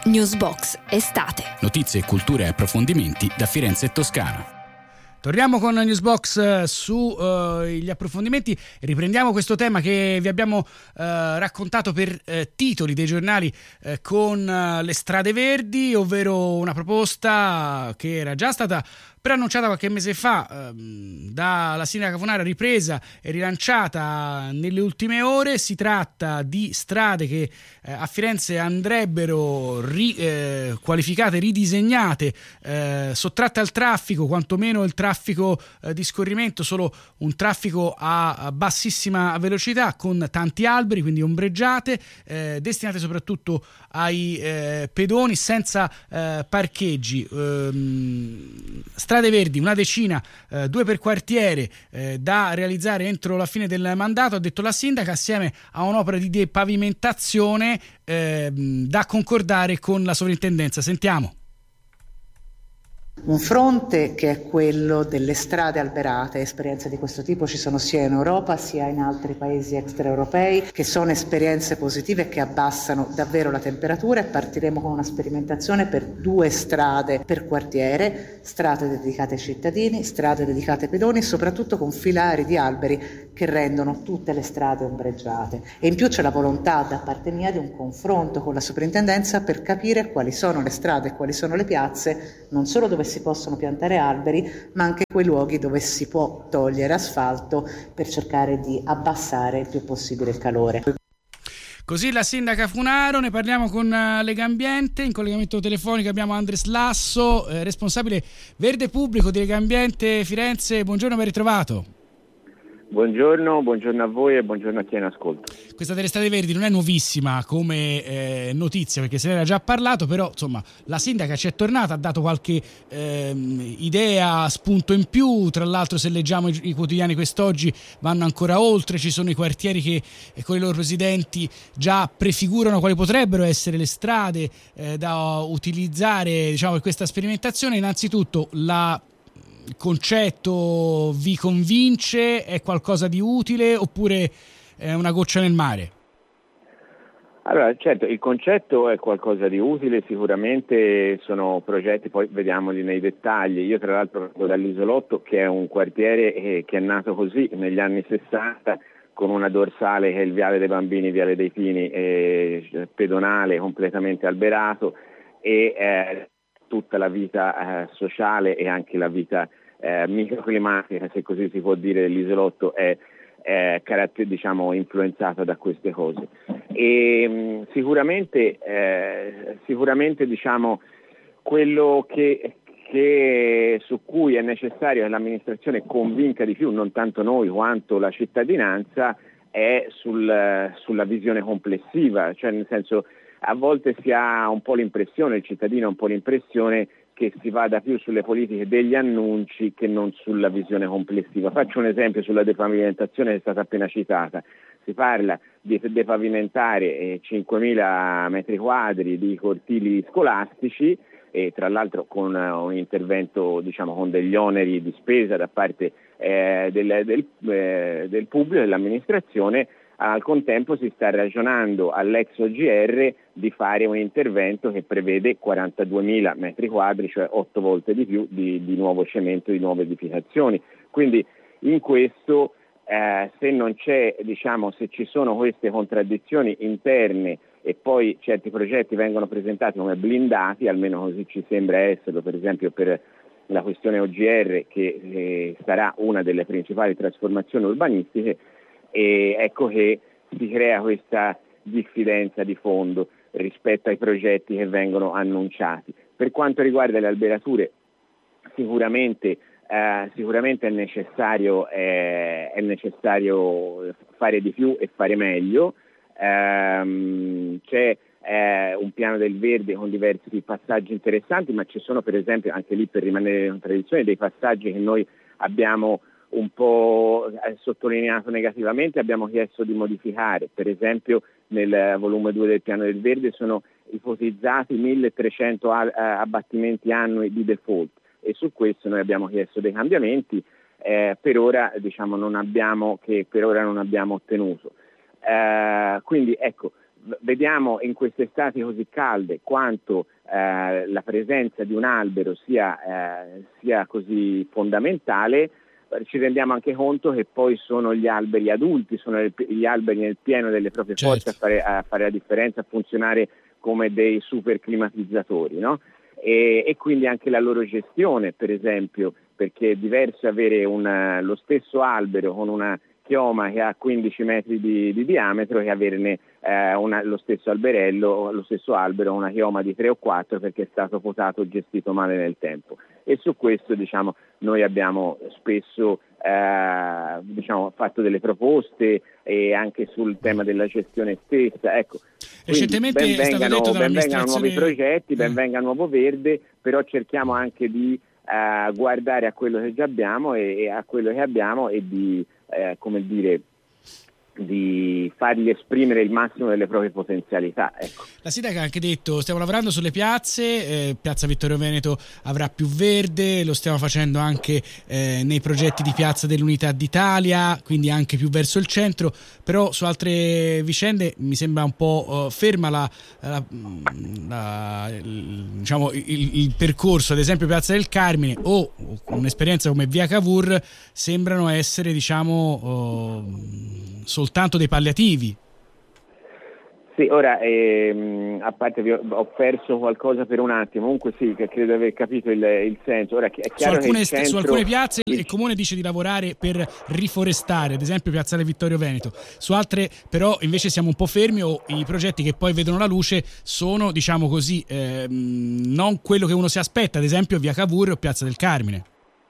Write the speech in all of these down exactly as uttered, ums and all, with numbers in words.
Newsbox estate. Notizie, cultura e approfondimenti da Firenze e Toscana. Torniamo con Newsbox sugli uh, approfondimenti. Riprendiamo questo tema che vi abbiamo uh, raccontato per uh, titoli dei giornali uh, con uh, le strade verdi, ovvero una proposta che era già stata preannunciata qualche mese fa ehm, dalla sindaca Funaro, ripresa e rilanciata nelle ultime ore. Si tratta di strade che eh, a Firenze andrebbero ri, eh, qualificate, ridisegnate, eh, sottratte al traffico, quantomeno il traffico eh, di scorrimento, solo un traffico a, a bassissima velocità, con tanti alberi, quindi ombreggiate, eh, destinate soprattutto ai eh, pedoni, senza eh, parcheggi. Ehm, Strade verdi, una decina, eh, due per quartiere, eh, da realizzare entro la fine del mandato, ha detto la sindaca, assieme a un'opera di depavimentazione eh, da concordare con la sovrintendenza. Sentiamo. Un fronte che è quello delle strade alberate. Esperienze di questo tipo ci sono sia in Europa sia in altri paesi extraeuropei, che sono esperienze positive che abbassano davvero la temperatura, e partiremo con una sperimentazione per due strade per quartiere, strade dedicate ai cittadini, strade dedicate ai pedoni, soprattutto con filari di alberi che rendono tutte le strade ombreggiate. E in più c'è la volontà da parte mia di un confronto con la sovrintendenza per capire quali sono le strade e quali sono le piazze, non solo dove si possono piantare alberi, ma anche quei luoghi dove si può togliere asfalto per cercare di abbassare il più possibile il calore. Così la sindaca Funaro. Ne parliamo con Legambiente. In collegamento telefonico abbiamo Andres Lasso, eh, responsabile verde pubblico di Legambiente Firenze. Buongiorno, ben ritrovato. Buongiorno, buongiorno a voi e buongiorno a chi è in ascolto. Questa delle strade verdi non è nuovissima come eh, notizia, perché se ne era già parlato, però insomma la sindaca ci è tornata, ha dato qualche eh, idea, spunto in più. Tra l'altro, se leggiamo i, i quotidiani quest'oggi, vanno ancora oltre. Ci sono i quartieri che eh, con i loro presidenti già prefigurano quali potrebbero essere le strade eh, da utilizzare, diciamo, per questa sperimentazione. Innanzitutto, la il concetto vi convince? È qualcosa di utile oppure è una goccia nel mare? Allora, certo, il concetto è qualcosa di utile, sicuramente sono progetti, poi vediamoli nei dettagli. Io tra l'altro vengo dall'Isolotto, che è un quartiere eh, che è nato così negli anni sessanta, con una dorsale che è il Viale dei Bambini, Viale dei Pini, eh, pedonale completamente alberato, e eh, tutta la vita eh, sociale e anche la vita eh, microclimatica, se così si può dire, dell'Isolotto è eh, caratter- diciamo influenzata da queste cose. E mh, sicuramente eh, sicuramente diciamo quello che, che su cui è necessario che l'amministrazione convinca di più, non tanto noi quanto la cittadinanza, è sul, sulla visione complessiva, cioè nel senso, a volte si ha un po' l'impressione, il cittadino ha un po' l'impressione che si vada più sulle politiche degli annunci che non sulla visione complessiva. Faccio un esempio sulla depavimentazione che è stata appena citata. Si parla di depavimentare eh, cinquemila metri quadri di cortili scolastici, e tra l'altro con uh, un intervento, diciamo, con degli oneri di spesa da parte eh, del, del, eh, del pubblico, dell'amministrazione. Al contempo si sta ragionando all'ex O G R di fare un intervento che prevede quarantaduemila metri quadri, cioè otto volte di più di, di nuovo cemento, di nuove edificazioni. Quindi in questo eh, se non c'è, diciamo, se ci sono queste contraddizioni interne e poi certi progetti vengono presentati come blindati, almeno così ci sembra esserlo, per esempio per la questione O G R, che eh, sarà una delle principali trasformazioni urbanistiche, e ecco che si crea questa diffidenza di fondo rispetto ai progetti che vengono annunciati. Per quanto riguarda le alberature, sicuramente, eh, sicuramente è necessario, eh, è necessario fare di più e fare meglio. Ehm, c'è eh, un piano del verde con diversi passaggi interessanti, ma ci sono, per esempio, anche lì, per rimanere in tradizione, dei passaggi che noi abbiamo un po' sottolineato negativamente, abbiamo chiesto di modificare. Per esempio nel volume due del piano del verde sono ipotizzati milletrecento abbattimenti annui di default, e su questo noi abbiamo chiesto dei cambiamenti, eh, per ora diciamo non abbiamo che per ora non abbiamo ottenuto. Eh, quindi ecco, vediamo in queste estati così calde quanto eh, la presenza di un albero sia, eh, sia così fondamentale. Ci rendiamo anche conto che poi sono gli alberi adulti, sono gli alberi nel pieno delle proprie certo. forze a fare, a fare la differenza, a funzionare come dei super climatizzatori, no? E, e quindi anche la loro gestione, per esempio, perché è diverso avere una, lo stesso albero con una chioma che ha quindici metri di, di diametro che averne eh, una, lo stesso alberello, lo stesso albero, una chioma di tre o quattro perché è stato potato o gestito male nel tempo. E su questo, diciamo, noi abbiamo spesso eh, diciamo, fatto delle proposte e anche sul tema della gestione stessa. Ecco, recentemente ben è stato vengano, detto ben vengano dall'amministrazione... nuovi progetti, ben eh. venga Nuovo Verde, però cerchiamo anche di eh, guardare a quello che già abbiamo e, e a quello che abbiamo e di Eh, come dire, di fargli esprimere il massimo delle proprie potenzialità. Ecco. La sindaca ha anche detto: stiamo lavorando sulle piazze, eh, Piazza Vittorio Veneto avrà più verde, lo stiamo facendo anche eh, nei progetti di Piazza dell'Unità d'Italia, quindi anche più verso il centro, però su altre vicende mi sembra un po' uh, ferma la, la, la, il, diciamo, il, il percorso. Ad esempio Piazza del Carmine o un'esperienza come Via Cavour sembrano essere, diciamo, uh, soltanto dei palliativi. Sì, ora ehm, a parte vi ho, ho perso qualcosa per un attimo, comunque sì, che credo di aver capito il, il senso. Ora, è chiaro su, alcune, che il centro... su alcune piazze il... il Comune dice di lavorare per riforestare, ad esempio Piazzale Vittorio Veneto, su altre però invece siamo un po' fermi o i progetti che poi vedono la luce sono, diciamo così, ehm, non quello che uno si aspetta, ad esempio Via Cavour o Piazza del Carmine.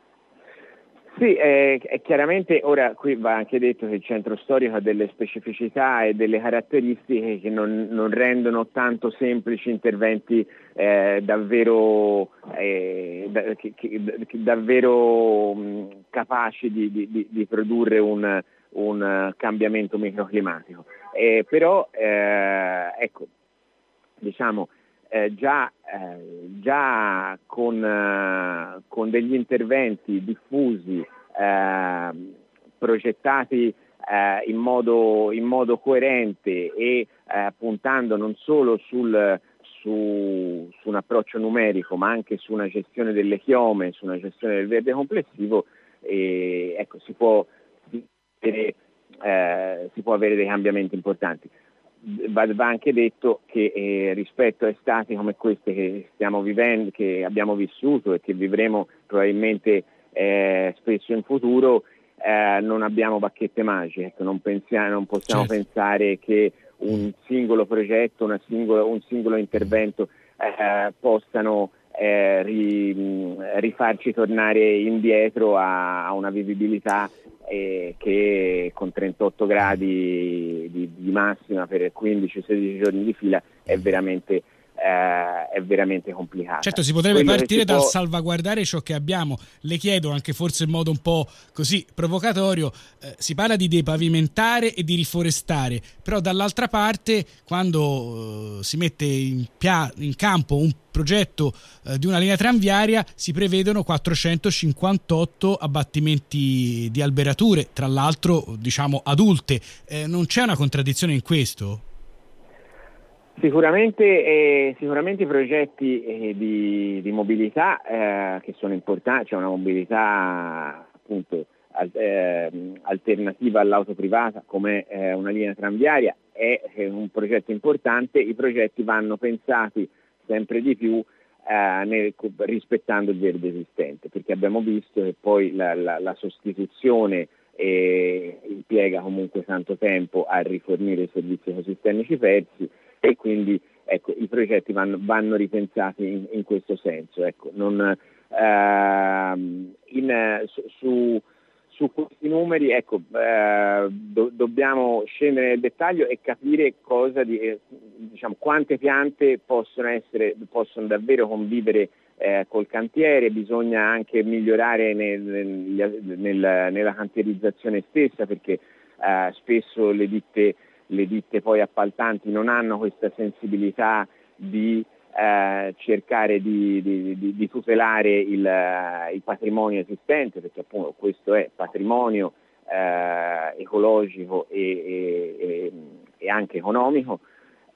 Sì, eh, è chiaramente ora qui va anche detto che il centro storico ha delle specificità e delle caratteristiche che non, non rendono tanto semplici interventi eh, davvero, eh, da, che, che, davvero mh, capaci di, di, di produrre un, un cambiamento microclimatico. Eh, però eh, ecco, diciamo Eh, già, eh, già con, eh, con degli interventi diffusi, eh, progettati eh, in, modo, in modo coerente e eh, puntando non solo sul, su, su un approccio numerico ma anche su una gestione delle chiome, su una gestione del verde complessivo, e, ecco, si può, avere, eh, si può avere dei cambiamenti importanti. Va, va anche detto che eh, rispetto a estati come queste che stiamo vivendo, che abbiamo vissuto e che vivremo probabilmente eh, spesso in futuro, eh, non abbiamo bacchette magiche, ecco, non, pensiamo, non possiamo certo. pensare che un singolo progetto, una singola, un singolo intervento eh, possano eh, ri, rifarci tornare indietro a, a una vivibilità Eh, che con trentotto gradi di, di massima per quindici sedici giorni di fila è veramente, eh, è veramente complicata. Certo, si potrebbe Quello partire si dal può... salvaguardare ciò che abbiamo. Le chiedo, anche forse in modo un po' così provocatorio, eh, si parla di depavimentare e di riforestare, però dall'altra parte quando eh, si mette in, pia- in campo un progetto eh, di una linea tranviaria si prevedono quattrocentocinquantotto abbattimenti di alberature, tra l'altro diciamo adulte. Eh, non c'è una contraddizione in questo? Sicuramente, eh, sicuramente i progetti eh, di, di mobilità eh, che sono importanti, c'è cioè una mobilità appunto al, eh, alternativa all'auto privata come eh, una linea tranviaria è, è un progetto importante. I progetti vanno pensati sempre di più eh, nel, rispettando il verde esistente, perché abbiamo visto che poi la, la, la sostituzione eh, impiega comunque tanto tempo a rifornire i servizi ecosistemici persi e quindi ecco, i progetti vanno, vanno ripensati in, in questo senso. Ecco, non, ehm, in, su, su Su questi numeri ecco, eh, do, dobbiamo scendere nel dettaglio e capire cosa di, eh, diciamo, quante piante possono essere, possono davvero convivere eh, col cantiere. Bisogna anche migliorare nel, nel, nel, nella cantierizzazione stessa, perché eh, spesso le ditte, le ditte poi appaltanti non hanno questa sensibilità di Eh, cercare di, di, di, di tutelare il, il patrimonio esistente, perché appunto questo è patrimonio eh, ecologico e, e, e anche economico,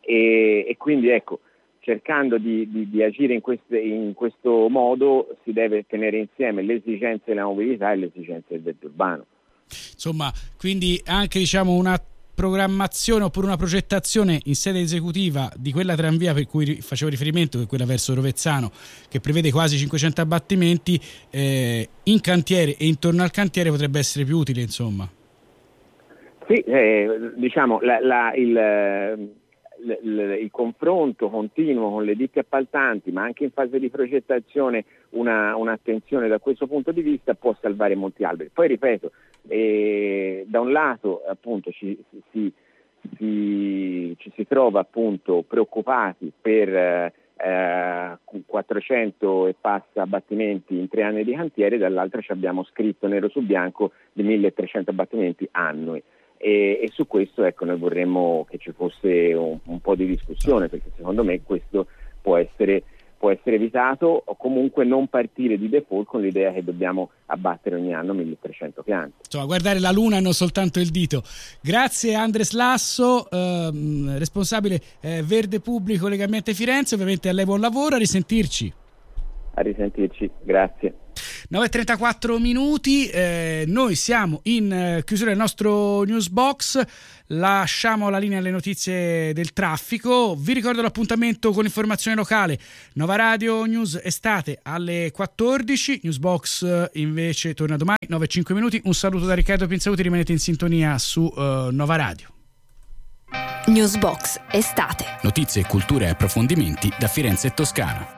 e, e quindi ecco, cercando di, di, di agire in, queste, in questo modo si deve tenere insieme le esigenze della mobilità e le esigenze del verde urbano. Insomma, quindi anche diciamo una programmazione oppure una progettazione in sede esecutiva di quella tranvia per cui facevo riferimento, che è quella verso Rovezzano, che prevede quasi cinquecento abbattimenti, eh, in cantiere e intorno al cantiere potrebbe essere più utile, insomma. Sì, eh, diciamo la, la, il, il, il, il confronto continuo con le ditte appaltanti, ma anche in fase di progettazione una, un'attenzione da questo punto di vista può salvare molti alberi. Poi ripeto, E da un lato appunto ci si, si, ci si trova appunto preoccupati per eh, quattrocento e passa abbattimenti in tre anni di cantiere, dall'altro ci abbiamo scritto nero su bianco di milletrecento abbattimenti annui e, e su questo ecco noi vorremmo che ci fosse un, un po' di discussione, perché secondo me questo può essere può essere evitato, o comunque non partire di default con l'idea che dobbiamo abbattere ogni anno milletrecento piante. Insomma, guardare la luna e non soltanto il dito. Grazie Andres Lasso, ehm, responsabile eh, Verde Pubblico Legambiente Firenze, ovviamente a lei buon lavoro, a risentirci. A risentirci, grazie. nove e trentaquattro minuti, eh, noi siamo in eh, chiusura del nostro news box, lasciamo la linea alle notizie del traffico. Vi ricordo l'appuntamento con informazione locale, Nova Radio News Estate alle quattordici, Newsbox eh, invece torna domani nove e cinque minuti. Un saluto da Riccardo Pinzauti, rimanete in sintonia su eh, Nova Radio. Newsbox Estate, notizie, cultura e approfondimenti da Firenze e Toscana.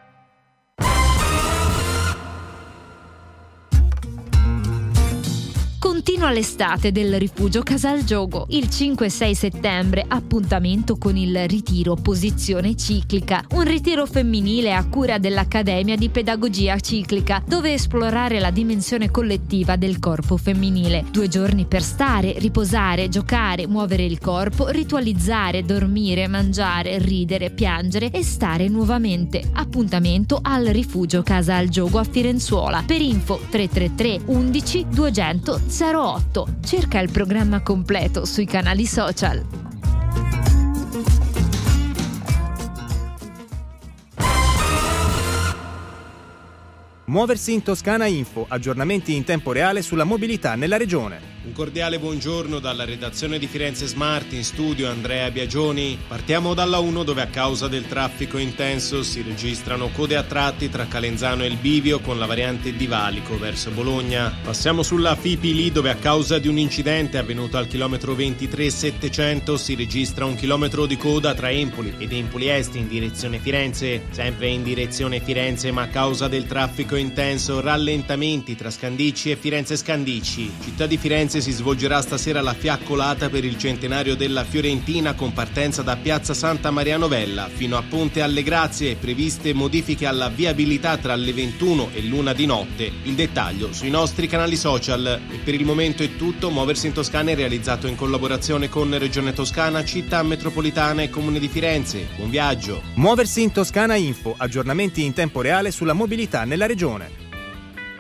Continua l'estate del Rifugio Casal Giogo. Il cinque e sei settembre appuntamento con il ritiro Posizione Ciclica, un ritiro femminile a cura dell'Accademia di Pedagogia Ciclica, dove esplorare la dimensione collettiva del corpo femminile. Due giorni per stare, riposare, giocare, muovere il corpo, ritualizzare, dormire, mangiare, ridere, piangere e stare nuovamente. Appuntamento al Rifugio Casal Giogo a Firenzuola. Per info tre tre tre undici duecento zero otto. Cerca il programma completo sui canali social. Muoversi in Toscana Info, aggiornamenti in tempo reale sulla mobilità nella regione. Un cordiale buongiorno dalla redazione di Firenze Smart, in studio Andrea Biagioni. Partiamo dalla uno, dove a causa del traffico intenso si registrano code a tratti tra Calenzano e il Bivio con la variante di Valico verso Bologna. Passiamo sulla Fipili, dove a causa di un incidente avvenuto al chilometro ventitré settecento si registra un chilometro di coda tra Empoli ed Empoli Est in direzione Firenze. Sempre in direzione Firenze, ma a causa del traffico intenso, rallentamenti tra Scandicci e Firenze Scandicci. Città di Firenze si svolgerà stasera la fiaccolata per il centenario della Fiorentina con partenza da Piazza Santa Maria Novella fino a Ponte alle Grazie, previste modifiche alla viabilità tra le ventuno e l'una di notte. Il dettaglio sui nostri canali social. E per il momento è tutto. Muoversi in Toscana è realizzato in collaborazione con Regione Toscana, Città Metropolitana e Comune di Firenze. Buon viaggio. Muoversi in Toscana Info, aggiornamenti in tempo reale sulla mobilità nella regione.